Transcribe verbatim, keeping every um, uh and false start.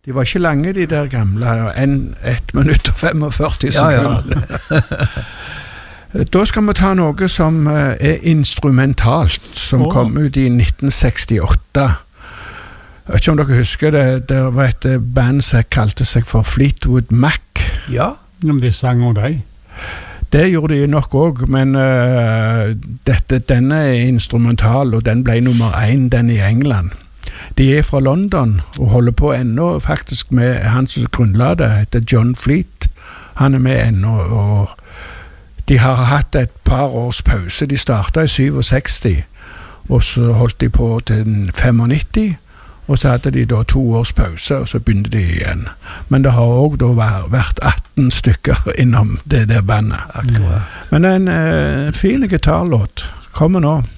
De var ikke lange, de der gamle. En, ett minutt og femogførti sekunder. Ja, ja. Da skal vi ta noe som er instrumentalt, som oh. kom ut i nitten sekstiåtte. Jeg vet ikke om dere husker det, det var et band som kalte seg for Fleetwood Mac. Ja, men de sang om deg. Det gjorde de nok også, men uh, dette, denne er instrumental, og den ble nummer én, den i England. De er fra London, og holder på ennå faktisk med han som grunnla det, heter John Fleet. Han er med ennå, og de har hatt et par års pause. De startet i syvogseksti, og så holdt de på til femognitti, og så hadde de da to års pause, og så begynte de igjen. Men det har også da vært atten stykker innom det der bandet. Akkurat. Men en uh, fin gitarlåt kommer nå.